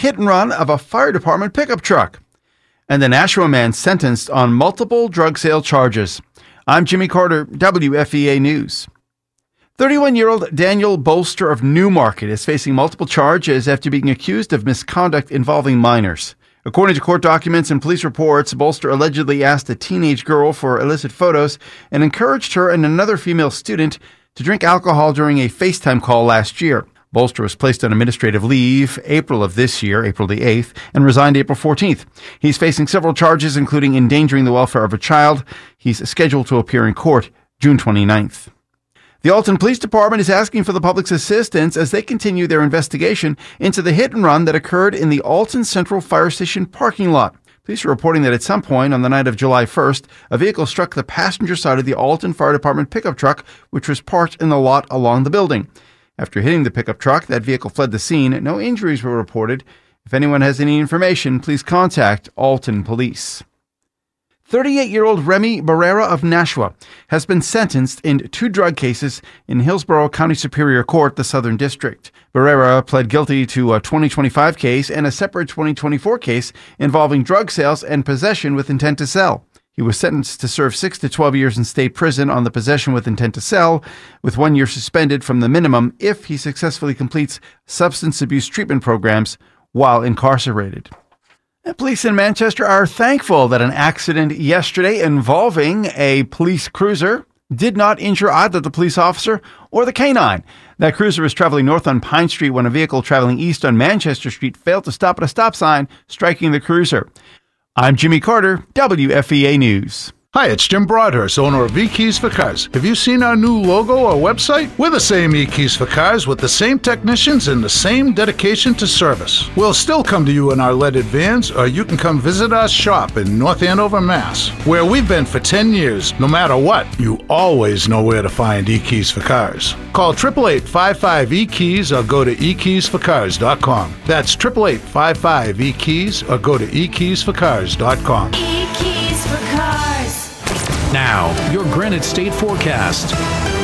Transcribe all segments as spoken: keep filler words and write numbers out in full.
hit and run of a fire department pickup truck. And the Nashua man sentenced on multiple drug sale charges. I'm Jimmy Carter, W F E A News. thirty-one-year-old Daniel Bolster of Newmarket is facing multiple charges after being accused of misconduct involving minors. According to court documents and police reports, Bolster allegedly asked a teenage girl for illicit photos and encouraged her and another female student to drink alcohol during a FaceTime call last year. Bolster was placed on administrative leave April of this year, April the eighth, and resigned April fourteenth. He's facing several charges, including endangering the welfare of a child. He's scheduled to appear in court June twenty-ninth. The Alton Police Department is asking for the public's assistance as they continue their investigation into the hit and run that occurred in the Alton Central Fire Station parking lot. Police are reporting that at some point on the night of July first, a vehicle struck the passenger side of the Alton Fire Department pickup truck, which was parked in the lot along the building. After hitting the pickup truck, that vehicle fled the scene. No injuries were reported. If anyone has any information, please contact Alton Police. thirty-eight-year-old Remy Barrera of Nashua has been sentenced in two drug cases in Hillsborough County Superior Court, the Southern District. Barrera pled guilty to a twenty twenty-five case and a separate twenty twenty-four case involving drug sales and possession with intent to sell. He was sentenced to serve six to twelve years in state prison on the possession with intent to sell, with one year suspended from the minimum if he successfully completes substance abuse treatment programs while incarcerated. Police in Manchester are thankful that an accident yesterday involving a police cruiser did not injure either the police officer or the canine. That cruiser was traveling north on Pine Street when a vehicle traveling east on Manchester Street failed to stop at a stop sign, striking the cruiser. I'm Jimmy Carter, W F E A News. Hi, it's Jim Broadhurst, owner of eKeys for Cars. Have you seen our new logo or website? We're the same eKeys for Cars with the same technicians and the same dedication to service. We'll still come to you in our leaded vans, or you can come visit our shop in North Andover, Mass, where we've been for ten years. No matter what, you always know where to find eKeys for Cars. Call eight eight eight, five five, E keys or go to e keys for cars dot com. That's eight eight eight, five five, E keys or go to e keys for cars dot com. eKeys for Cars. Now, your Granite State forecast.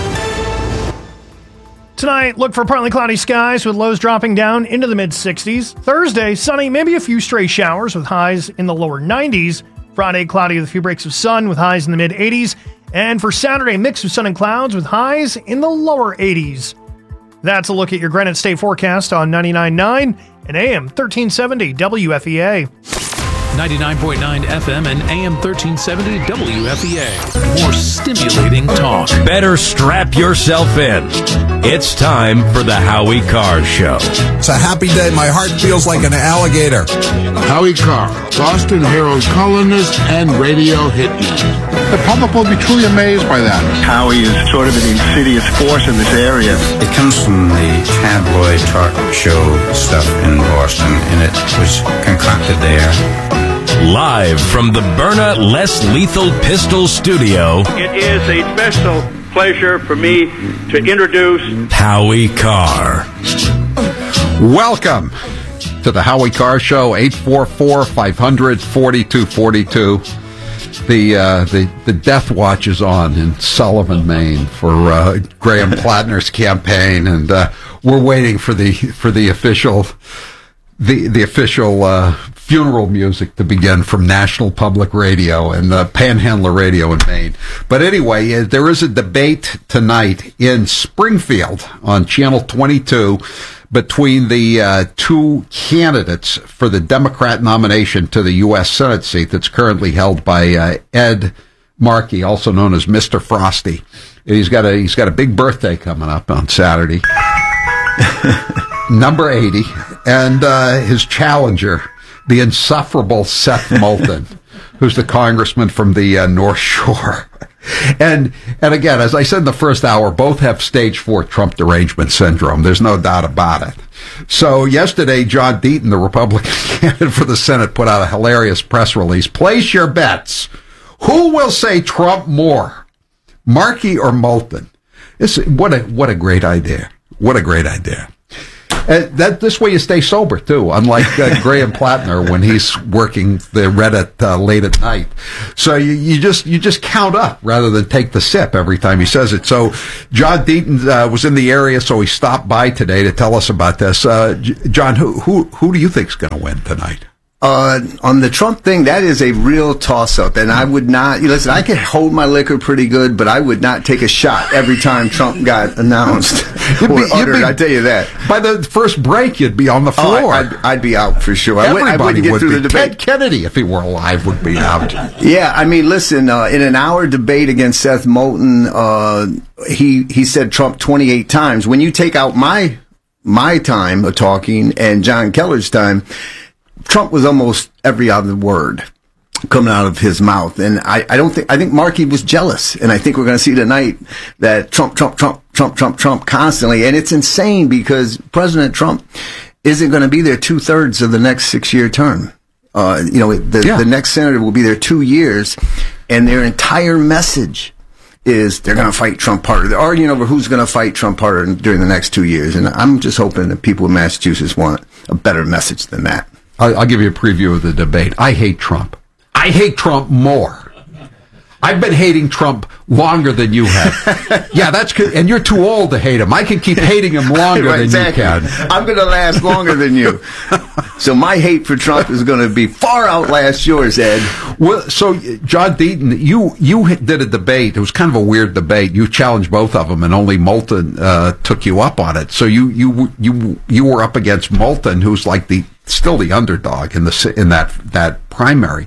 Tonight, look for partly cloudy skies with lows dropping down into the mid-sixties. Thursday, sunny, maybe a few stray showers with highs in the lower nineties. Friday, cloudy with a few breaks of sun with highs in the mid-eighties. And for Saturday, mix of sun and clouds with highs in the lower eighties. That's a look at your Granite State forecast on ninety-nine point nine and A M thirteen seventy W F E A. ninety-nine point nine F M and A M thirteen seventy W F E A. More stimulating talk. Better strap yourself in. It's time for the Howie Carr Show. It's a happy day. My heart feels like an alligator. Howie Carr, Boston Herald columnist and radio hitman. The public will be truly amazed by that. Howie is sort of an insidious force in this area. It comes from the tabloid talk show stuff in Boston, and it was concocted there. Live from the Byrna Less Lethal Pistol Studio, it is a special pleasure for me to introduce Howie Carr. Welcome to the Howie Carr Show, eight four four, five hundred, forty-two forty-two. The, uh, the the death watch is on in Sullivan, Maine, for uh, Graham Plattner's campaign, and uh, we're waiting for the for the official the the official uh, funeral music to begin from National Public Radio and uh, Panhandler Radio in Maine. But anyway, uh, there is a debate tonight in Springfield on Channel twenty-two between the uh, two candidates for the Democrat nomination to the U S Senate seat that's currently held by uh, Ed Markey, also known as Mister Frosty. He's got a he's got a big birthday coming up on Saturday, number eighty, and uh, his challenger, the insufferable Seth Moulton, who's the congressman from the uh, North Shore. And and again, as I said in the first hour, both have stage four Trump derangement syndrome. There's no doubt about it. So yesterday, John Deaton, the Republican candidate for the Senate, put out a hilarious press release. Place your bets. Who will say Trump more, Markey or Moulton? This, what a what a great idea. What a great idea. Uh, that this way you stay sober too, unlike uh, Graham Plattner when he's working the Reddit uh, late at night. So you, you just you just count up rather than take the sip every time he says it. So John Deaton uh, was in the area, so he stopped by today to tell us about this. Uh, J- John, who who who do you think's going to win tonight? Uh, on the Trump thing, that is a real toss-up, and I would not, listen, I can hold my liquor pretty good, but I would not take a shot every time Trump got announced or be, uttered, be, I tell you that. By the first break, you'd be on the floor. Oh, I'd, I'd be out for sure. I, would, I wouldn't get would through be. the debate. Ted Kennedy, if he were alive, would be out. Yeah, I mean, listen, uh, in an hour debate against Seth Moulton, uh, he, he said Trump twenty-eight times. When you take out my, my time of talking and John Keller's time, Trump was almost every other word coming out of his mouth. And I, I don't think, I think Markey was jealous. And I think we're going to see tonight that Trump, Trump, Trump, Trump, Trump, Trump constantly. And it's insane because President Trump isn't going to be there two thirds of the next six year term. Uh, you know, the, yeah. the next senator will be there two years and their entire message is they're going to fight Trump harder. They're arguing over who's going to fight Trump harder during the next two years. And I'm just hoping that people in Massachusetts want a better message than that. I'll give you a preview of the debate. I hate Trump. I hate Trump more. I've been hating Trump longer than you have. Yeah, that's good. And you're too old to hate him. I can keep hating him longer right, than exactly. you can. I'm going to last longer than you. So my hate for Trump is going to be far outlast yours, Ed. Well, so John Deaton, you you did a debate. It was kind of a weird debate. You challenged both of them, and only Moulton uh, took you up on it. So you you you you were up against Moulton, who's like the still the underdog in the in that that primary,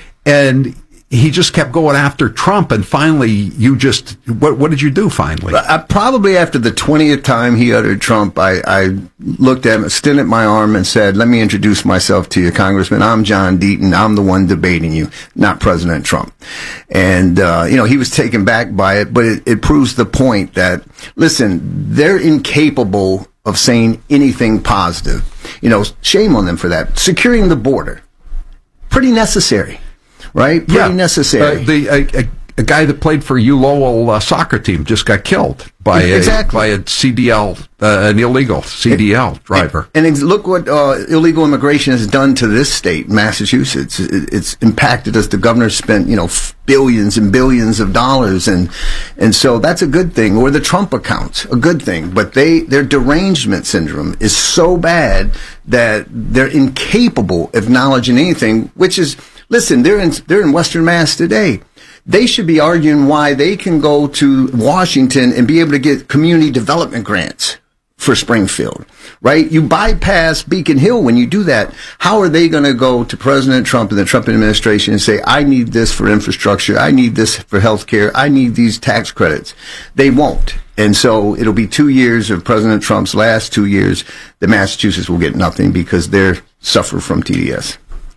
and he just kept going after Trump, and finally, you just what? What did you do finally? I, probably after the twentieth time he uttered Trump, I, I looked at him, extended my arm, and said, "Let me introduce myself to you, Congressman. I'm John Deaton. I'm the one debating you, not President Trump." And uh, you know, he was taken back by it, but it, it proves the point that listen, they're incapable of saying anything positive. You know, shame on them for that. Securing the border, pretty necessary. Right? Pretty yeah. necessary. Uh, the a, a, a guy that played for U Lowell uh, soccer team just got killed by exactly. a by a C D L, uh, an illegal C D L it, driver. And, and look what uh, illegal immigration has done to this state, Massachusetts. It, it's impacted us. The governor spent, you know, billions and billions of dollars, and and so that's a good thing. Or the Trump accounts, a good thing. But they their derangement syndrome is so bad that they're incapable of acknowledging anything, which is. Listen, they're in they're in Western Mass today. They should be arguing why they can go to Washington and be able to get community development grants for Springfield, right? You bypass Beacon Hill when you do that. How are they going to go to President Trump and the Trump administration and say, I need this for infrastructure, I need this for health care, I need these tax credits? They won't. And so it'll be two years of President Trump's last two years that Massachusetts will get nothing because they're suffer from T D S.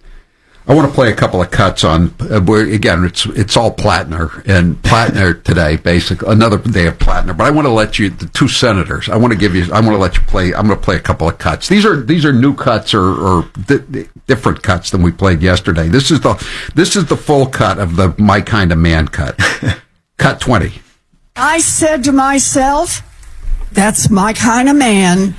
I want to play a couple of cuts on, uh, where, again, it's it's all Plattner, and Plattner today, basically, another day of Plattner, but I want to let you, the two senators, I want to give you, I want to let you play, I'm going to play a couple of cuts. These are these are new cuts or, or di- different cuts than we played yesterday. This is the this is the full cut of the My Kind of Man cut. Cut twenty. I said to myself, that's my kind of man.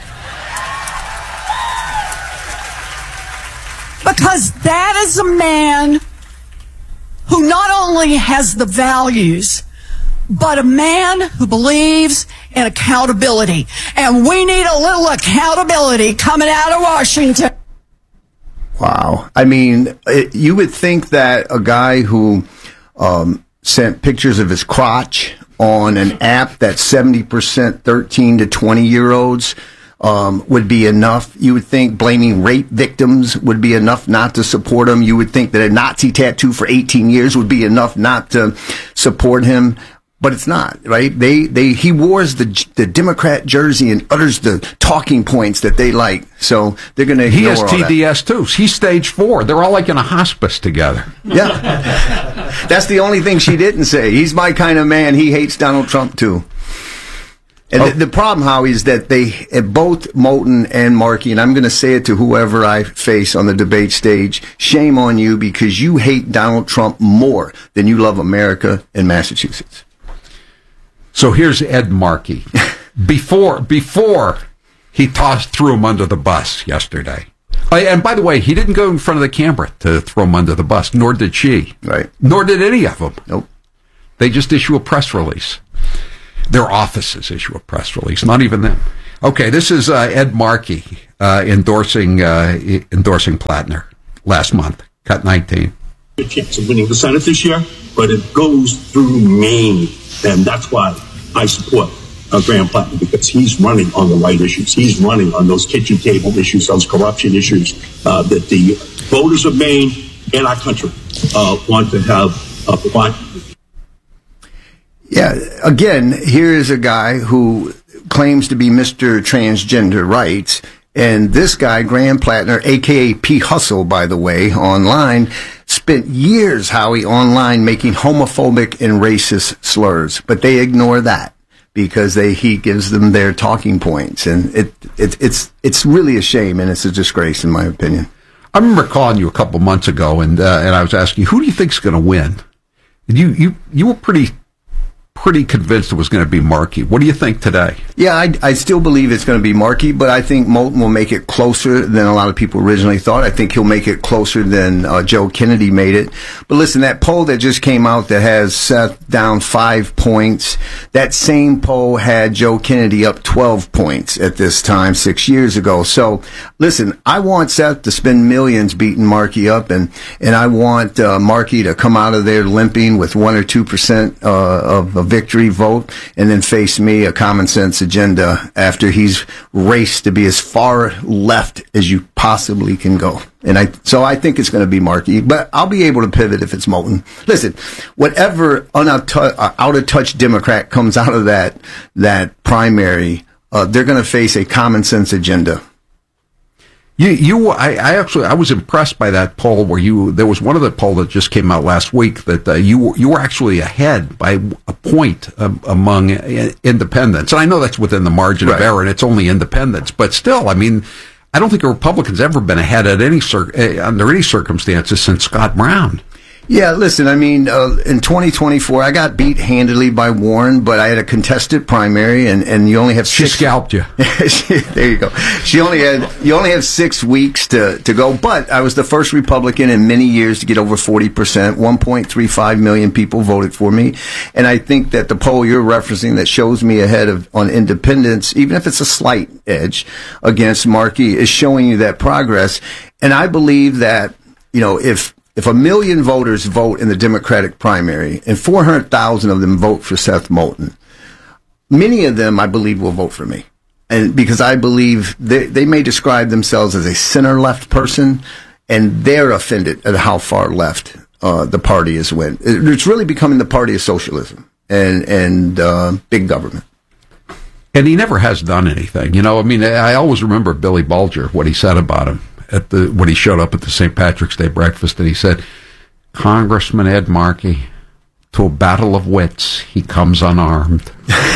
Because that is a man who not only has the values, but a man who believes in accountability. And we need a little accountability coming out of Washington. Wow. I mean, it, you would think that a guy who um, sent pictures of his crotch on an app that's seventy percent thirteen to twenty-year-olds Um, would be enough. You would think blaming rape victims would be enough not to support him. You would think that a Nazi tattoo for eighteen years would be enough not to support him. But it's not, right? They, they, he wears the, the Democrat jersey and utters the talking points that they like. So they're going to ignore all that. He has T D S too. He's stage four. They're all like in a hospice together. Yeah. That's the only thing she didn't say. He's my kind of man. He hates Donald Trump too. And oh. the, the problem, Howie, is that they, both Moulton and Markey, and I'm going to say it to whoever I face on the debate stage, shame on you because you hate Donald Trump more than you love America and Massachusetts. So here's Ed Markey. Before, before He tossed, threw him under the bus yesterday. Uh, and by the way, he didn't go in front of the camera to throw him under the bus, nor did she. Right. Nor did any of them. Nope. They just issue a press release. Their offices issue a press release, not even them. Okay, this is uh, Ed Markey uh, endorsing uh, endorsing Plattner last month, cut nineteen. A chance of winning the Senate this year, but it goes through Maine, and that's why I support uh, Graham Plattner, because he's running on the right issues. He's running on those kitchen table issues, those corruption issues uh, that the voters of Maine and our country uh, want to have uh, provide. Yeah, again, here is a guy who claims to be Mister Transgender Rights, and this guy, Graham Plattner, a k a. P. Hustle, by the way, online, spent years, Howie, online making homophobic and racist slurs, but they ignore that because they he gives them their talking points, and it, it it's it's really a shame, and it's a disgrace, in my opinion. I remember calling you a couple months ago, and uh, and I was asking you, who do you think's going to win? And you you you were pretty. pretty convinced it was going to be Markey. What do you think today? Yeah, I, I still believe it's going to be Markey, but I think Moulton will make it closer than a lot of people originally thought. I think he'll make it closer than uh, Joe Kennedy made it. But listen, that poll that just came out that has Seth down five points, that same poll had Joe Kennedy up twelve points at this time six years ago. So listen, I want Seth to spend millions beating Markey up, and, and I want uh, Markey to come out of there limping with one or two percent uh, of, of victory vote, and then face me, a common sense agenda, after he's raced to be as far left as you possibly can go. And I, so I think it's going to be Markey, but I'll be able to pivot if it's Moulton. Listen, whatever out of touch Democrat comes out of that, that primary, uh, they're going to face a common sense agenda. You, you, I, I actually, I was impressed by that poll where you, there was one of the poll that just came out last week that uh, you, you were actually ahead by a point um, among independents. And I know that's within the margin right. of error, and it's only independents, but still, I mean, I don't think a Republican's ever been ahead at any cir- under any circumstances since Scott Brown. Yeah, listen, I mean, uh, in twenty twenty-four, I got beat handily by Warren, but I had a contested primary, and, and you only have six. She scalped you. There you go. She only had, you only have six weeks to, to go, but I was the first Republican in many years to get over forty percent. one point three five million people voted for me. And I think that the poll you're referencing that shows me ahead of, on independents, even if it's a slight edge against Markey, is showing you that progress. And I believe that, you know, if, If a million voters vote in the Democratic primary and four hundred thousand of them vote for Seth Moulton, many of them, I believe, will vote for me. And because I believe they, they may describe themselves as a center-left person, and they're offended at how far left uh, the party has went. It's really becoming the party of socialism and, and uh, big government. And he never has done anything. You know, I mean, I always remember Billy Bulger, what he said about him. At the when he showed up at the Saint Patrick's Day breakfast, and he said, Congressman Ed Markey, to a battle of wits, he comes unarmed.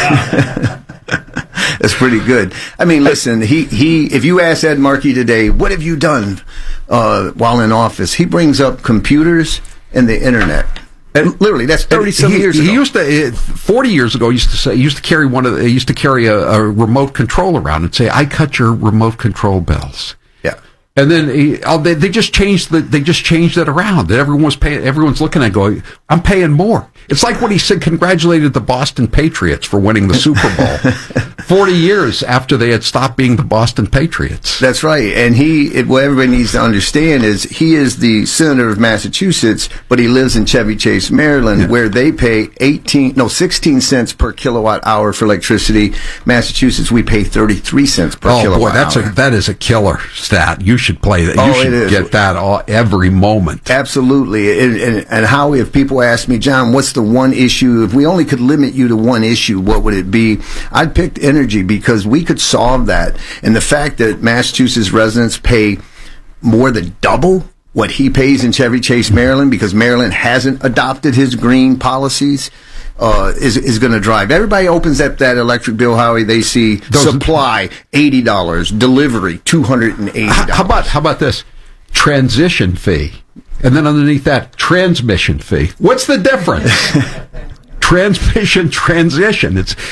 That's pretty good. I mean, listen, he, he if you ask Ed Markey today, what have you done uh, while in office? He brings up computers and the internet. And literally, that's thirty some years ago. He used to, forty years ago, he used to say, he used to carry one of the, he used to carry a, a remote control around and say, I cut your remote control bills. And then he, oh, they, they just changed the, they just changed it around. That everyone's paying, everyone's looking at it going, I'm paying more. It's like when he said, congratulated the Boston Patriots for winning the Super Bowl forty years after they had stopped being the Boston Patriots. That's right. And he, it, what everybody needs to understand is he is the senator of Massachusetts, but he lives in Chevy Chase, Maryland, yeah. where they pay eighteen, no, sixteen cents per kilowatt hour for electricity. Massachusetts, we pay thirty-three cents per oh, kilowatt boy, that's hour. A, that is a killer stat. You should play that. You oh, should get that all, every moment. Absolutely. And, and, and how, if people ask me, John, what's the one issue? If we only could limit you to one issue, what would it be? I'd pick energy, because we could solve that. And the fact that Massachusetts residents pay more than double what he pays in Chevy Chase, Maryland, because Maryland hasn't adopted his green policies, uh, is is going to drive. Everybody opens up that electric bill, Howie, they see Those supply eighty dollars, delivery two hundred eighty dollars. How about, how about this? Transition fee. And then underneath that, transmission fee. What's the difference? Transmission, transition. It's,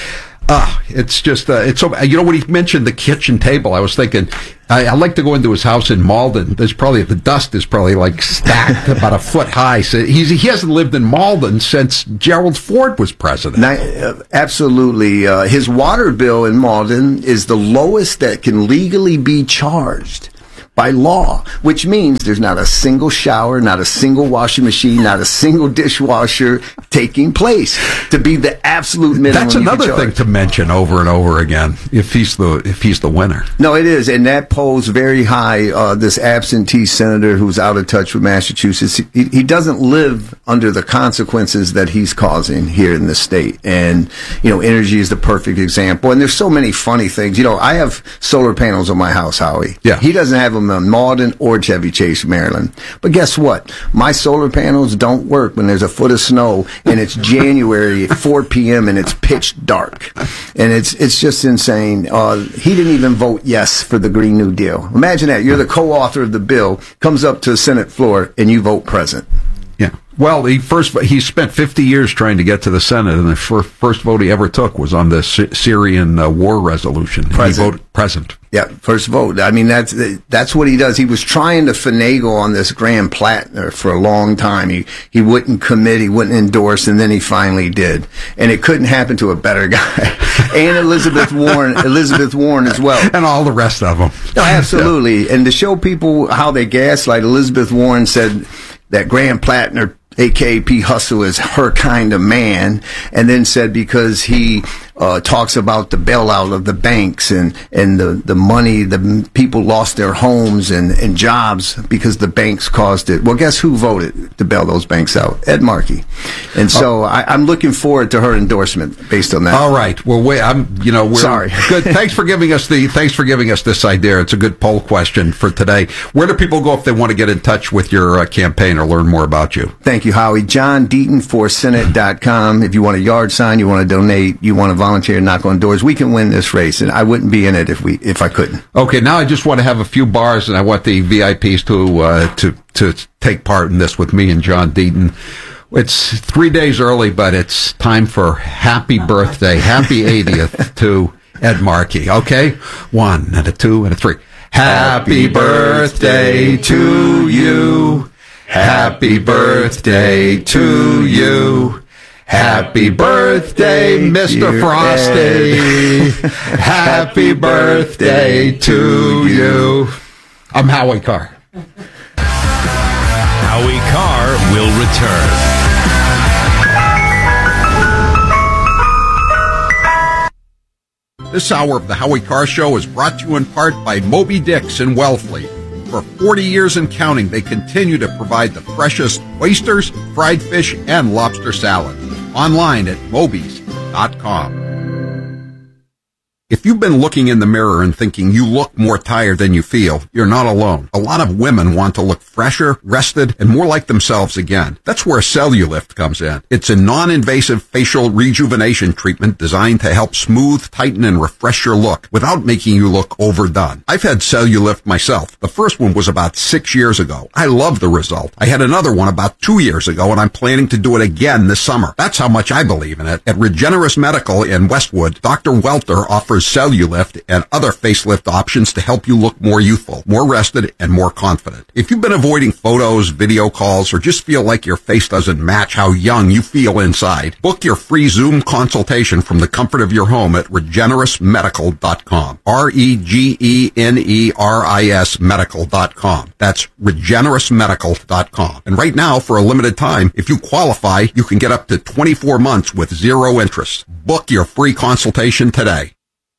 Uh, it's just, uh, it's so, you know, when he mentioned the kitchen table, I was thinking, I, I like to go into his house in Malden. There's probably, the dust is probably like stacked about a foot high. So he's, he hasn't lived in Malden since Gerald Ford was president. Now, uh, absolutely. Uh, his water bill in Malden is the lowest that can legally be charged by law, which means there's not a single shower, not a single washing machine, not a single dishwasher taking place to be the absolute minimum. That's another thing to mention over and over again. If he's the if he's the winner, no, it is, and that polls very high. Uh, this absentee senator who's out of touch with Massachusetts, he, he doesn't live under the consequences that he's causing here in the state. And you know, energy is the perfect example. And there's so many funny things. You know, I have solar panels on my house, Howie. Yeah, he doesn't have them in Malden or Chevy Chase, Maryland. But guess what? My solar panels don't work when there's a foot of snow and it's January at four p.m. and it's pitch dark. And it's it's just insane. Uh, he didn't even vote yes for the Green New Deal. Imagine that. You're the co-author of the bill, comes up to the Senate floor, and you vote present. Yeah. Well, he first he spent fifty years trying to get to the Senate, and the first, first vote he ever took was on the Sy- Syrian uh, war resolution. Present. He voted present. Yeah, first vote. I mean, that's that's what he does. He was trying to finagle on this Graham Plattner for a long time. He he wouldn't commit, he wouldn't endorse, and then he finally did. And it couldn't happen to a better guy. And Elizabeth Warren, Elizabeth Warren as well, and all the rest of them. No, absolutely. Yeah. And to show people how they gaslight, Elizabeth Warren said that Graham Plattner, A K A P. Hustle, is her kind of man, and then said because he uh, talks about the bailout of the banks and, and the, the money, the people lost their homes and, and jobs because the banks caused it. Well, guess who voted to bail those banks out? Ed Markey. And so oh. I, I'm looking forward to her endorsement based on that. All right. Well, wait, I'm, you know, we're sorry. Good. Thanks for giving us the, thanks for giving us this idea. It's a good poll question for today. Where do people go if they want to get in touch with your uh, campaign or learn more about you? Thank you, Howie. John Deaton for Senate dot com. If you want a yard sign, you want to donate, you want to volunteer, knock on doors, we can win this race, and I wouldn't be in it if we if I couldn't. Okay, now I just want to have a few bars, and I want the V I Ps to uh, to to take part in this with me and John Deaton. It's three days early, but it's time for happy birthday, happy eightieth to Ed Markey. Okay, one and a two and a three. Happy birthday to you. Happy birthday to you. Happy birthday, Mister Frosty. Happy birthday to you. I'm Howie Carr. Howie Carr will return. This hour of the Howie Carr Show is brought to you in part by Moby Dick's in Wellfleet. For forty years and counting, they continue to provide the freshest oysters, fried fish, and lobster salad. Online at mobies dot com. If you've been looking in the mirror and thinking you look more tired than you feel, you're not alone. A lot of women want to look fresher, rested, and more like themselves again. That's where Cellulift comes in. It's a non-invasive facial rejuvenation treatment designed to help smooth, tighten, and refresh your look without making you look overdone. I've had Cellulift myself. The first one was about six years ago. I love the result. I had another one about two years ago, and I'm planning to do it again this summer. That's how much I believe in it. At Regenerous Medical in Westwood, Doctor Welter offers Cellulift and other facelift options to help you look more youthful, more rested, and more confident. If you've been avoiding photos, video calls, or just feel like your face doesn't match how young you feel inside, book your free Zoom consultation from the comfort of your home at regenerous medical dot com. R E G E N E R I S medical dot com. That's regenerous medical dot com. And right now, for a limited time, if you qualify, you can get up to twenty-four months with zero interest. Book your free consultation today.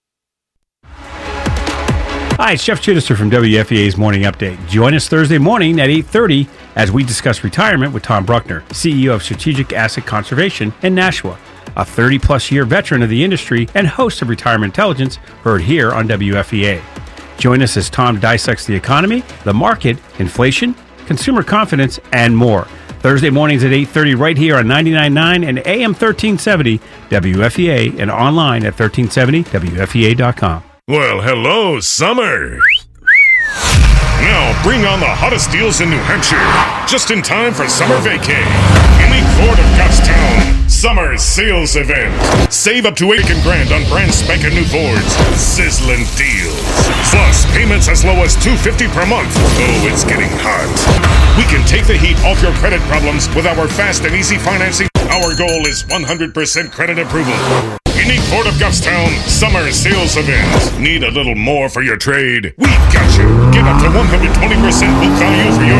Hi, it's Jeff Chittister from W F E A's Morning Update. Join us Thursday morning at eight thirty as we discuss retirement with Tom Bruckner, C E O of Strategic Asset Conservation in Nashua, a thirty-plus year veteran of the industry and host of Retirement Intelligence, heard here on W F E A. Join us as Tom dissects the economy, the market, inflation, consumer confidence, and more. Thursday mornings at eight thirty right here on ninety-nine point nine and A M thirteen seventy W F E A and online at thirteen seventy W F E A dot com. Well, hello, summer. Now bring on the hottest deals in New Hampshire, just in time for summer vacay. Unique Ford of Goffstown Summer Sales Event. Save up to eight grand on brand spanking new Fords. Sizzling deals. Plus payments as low as two hundred fifty dollars per month. Oh, it's getting hot. We can take the heat off your credit problems with our fast and easy financing. Our goal is one hundred percent credit approval. Unique Ford of Goffstown Summer Sales Event. Need a little more for your trade? We got you. Get up to one hundred twenty percent book value for your